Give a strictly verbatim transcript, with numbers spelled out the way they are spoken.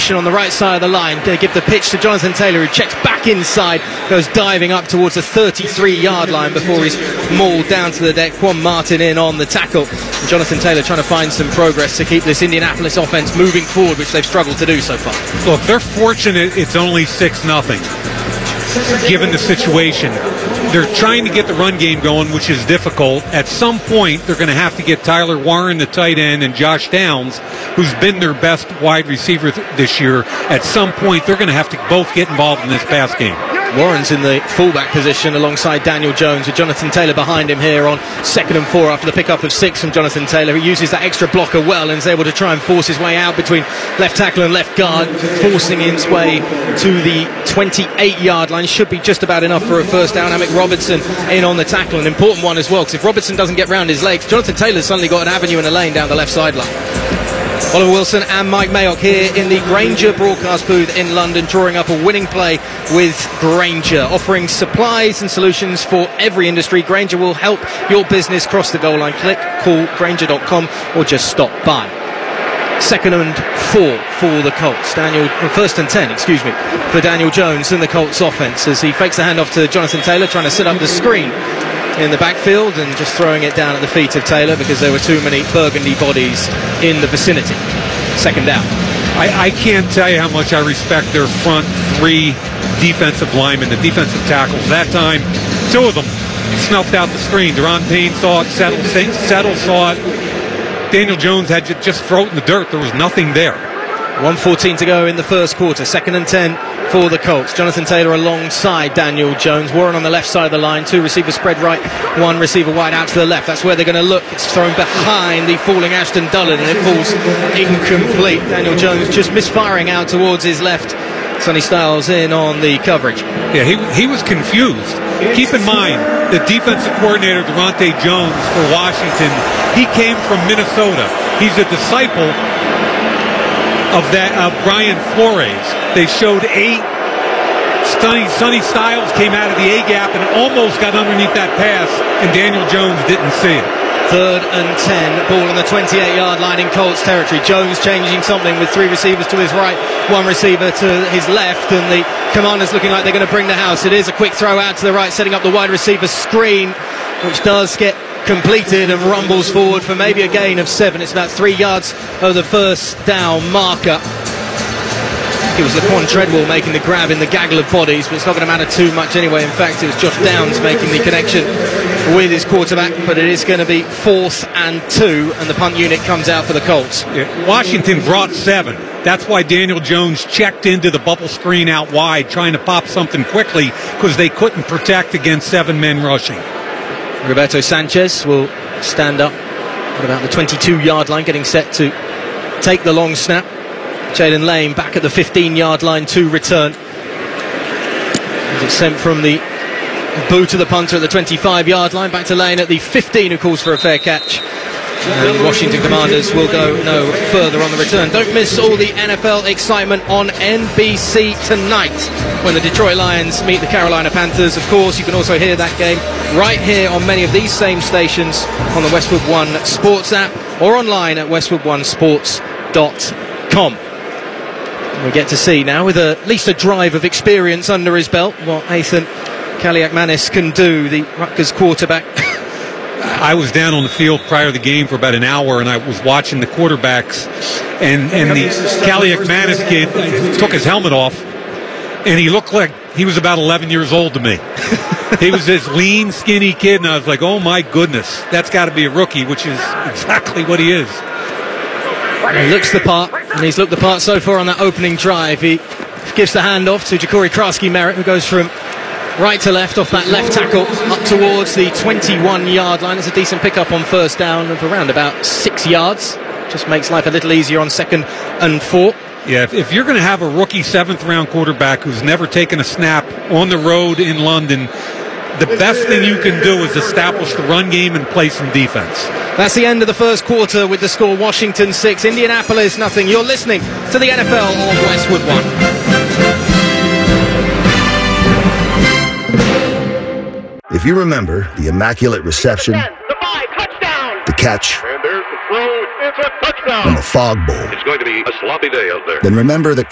formation on the right side of the line. Going to give the pitch to Jonathan Taylor, who checks back inside, goes diving up towards the thirty-three yard line before he's mauled down to the deck. Quan Martin in on the tackle. And Jonathan Taylor trying to find some progress to keep this Indianapolis offense moving forward, which they've struggled to do so far. Look, they're fortunate it's only six nothing, given the situation. They're trying to get the run game going, which is difficult. At some point, they're going to have to get Tyler Warren, the tight end, and Josh Downs, who's been their best wide receiver th- this year. At some point, they're going to have to both get involved in this pass game. Warren's in the fullback position alongside Daniel Jones, with Jonathan Taylor behind him here on second and four after the pickup of six from Jonathan Taylor. He uses that extra blocker well and is able to try and force his way out between left tackle and left guard, forcing his way to the twenty-eight yard line. Should be just about enough for a first down. Amick Robertson in on the tackle, an important one as well, because if Robertson doesn't get round his legs, Jonathan Taylor's suddenly got an avenue and a lane down the left sideline. Oliver Wilson and Mike Mayock here in the Grainger broadcast booth in London, drawing up a winning play with Grainger, offering supplies and solutions for every industry. Grainger will help your business cross the goal line. Click, call grainger dot com, or just stop by. Second and four for the Colts. Daniel, first and ten, excuse me, for Daniel Jones in the Colts offense as he fakes the handoff to Jonathan Taylor, trying to set up the screen in the backfield and just throwing it down at the feet of Taylor because there were too many burgundy bodies in the vicinity. Second down. I, I can't tell you how much I respect their front three defensive linemen, the defensive tackles. That time, two of them snuffed out the screen. Deron Payne saw it, Settle, Settle saw it. Daniel Jones had to just throw it in the dirt. There was nothing there. one fourteen to go in the first quarter. Second and ten for the Colts. Jonathan Taylor alongside Daniel Jones. Warren on the left side of the line. Two receivers spread right, one receiver wide out to the left. That's where they're going to look. It's thrown behind the falling Ashton Dullen, and it falls incomplete. Daniel Jones just misfiring out towards his left. Sonny Styles in on the coverage. Yeah, he he was confused. Keep in mind, the defensive coordinator, Durante Jones, for Washington, he came from Minnesota. He's a disciple of that of Brian Flores. They showed eight. Sonny, Sonny Styles came out of the A-gap and almost got underneath that pass, and Daniel Jones didn't see it. Third and ten, ball on the twenty-eight yard line in Colts territory. Jones changing something with three receivers to his right, one receiver to his left, and the Commanders looking like they're going to bring the house. It is a quick throw out to the right, setting up the wide receiver screen, which does get completed and rumbles forward for maybe a gain of seven. It's about three yards of the first down marker. It was Laquan Treadwell making the grab in the gaggle of bodies, but it's not going to matter too much anyway. In fact, it was Josh Downs making the connection with his quarterback, but it is going to be fourth and two, and the punt unit comes out for the Colts. Yeah, Washington brought seven. That's why Daniel Jones checked into the bubble screen out wide, trying to pop something quickly, because they couldn't protect against seven men rushing. Roberto Sanchez will stand up at about the twenty-two yard line, getting set to take the long snap. Jalen Lane back at the fifteen yard line to return. It's sent from the boot of the punter at the twenty-five yard line back to Lane at the fifteen, who calls for a fair catch. And Washington Commanders will go no further on the return. Don't miss all the N F L excitement on N B C tonight when the Detroit Lions meet the Carolina Panthers. Of course, you can also hear that game right here on many of these same stations on the Westwood One Sports app or online at westwood one sports dot com. We get to see now, with a, at least a drive of experience under his belt, what Ethan Kaliakmanis can do, the Rutgers quarterback. I was down on the field prior to the game for about an hour, and I was watching the quarterbacks, and, and the Kaliakmanis kid took his helmet off, and he looked like he was about eleven years old to me. He was this lean, skinny kid, and I was like, oh my goodness, that's got to be a rookie, which is exactly what he is. He looks the part, and he's looked the part so far on that opening drive. He gives the handoff to Ja'Cory Krasky-Merritt, who goes from right to left off that left tackle up towards the twenty-one yard line. It's a decent pickup on first down of around about six yards. Just makes life a little easier on second and four. Yeah, if, if you're going to have a rookie seventh round quarterback who's never taken a snap on the road in London, the best thing you can do is establish the run game and play some defense. That's the end of the first quarter with the score Washington six, Indianapolis nothing. You're listening to the N F L on Westwood One. If you remember the immaculate reception, the five, touchdown, the catch, and there's the throw, it's a touchdown, and the fog bowl, it's going to be a sloppy day out there. then remember the